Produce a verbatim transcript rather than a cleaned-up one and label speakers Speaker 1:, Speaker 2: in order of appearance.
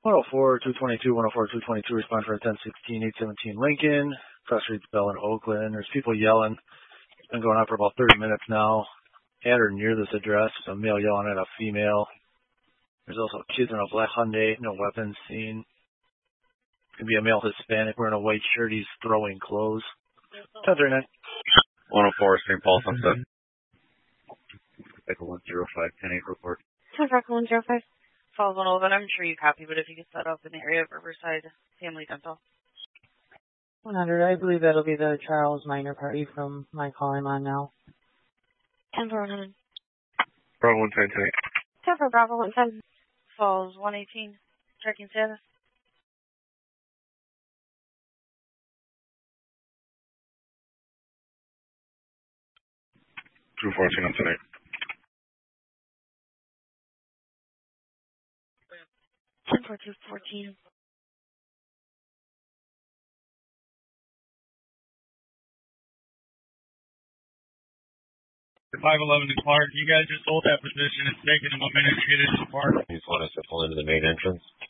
Speaker 1: one oh four, two twenty-two, one oh four, two twenty-two, respond for a ten sixteen, eight seventeen Lincoln. Cross Streets Bell in Oakland. There's people yelling. It's been going on for about thirty minutes now. At or near this address, a male yelling at a female. There's also kids in a black Hyundai, no weapons seen. Could be a male Hispanic wearing a white shirt. He's throwing clothes. ten thirty-nine.
Speaker 2: one oh four, Saint Paul, Sunset. Echo one zero five, ten eight report.
Speaker 3: ten Echo one zero five. Falls one eleven. I'm sure you copy, but if you could set up in the area of Riverside Family Dental.
Speaker 4: one hundred. I believe that'll be the Charles Minor Party from my call I'm on now.
Speaker 3: ten for one hundred.
Speaker 2: Bravo one ten, ten eight.
Speaker 3: ten for Bravo one ten. Falls one eighteen. Checking status.
Speaker 2: two fourteen on tonight.
Speaker 3: ten for two fourteen.
Speaker 5: five eleven to Clark, you guys just hold that position. It's taking them a minute to get into the park.
Speaker 2: You just want us to pull into the main entrance?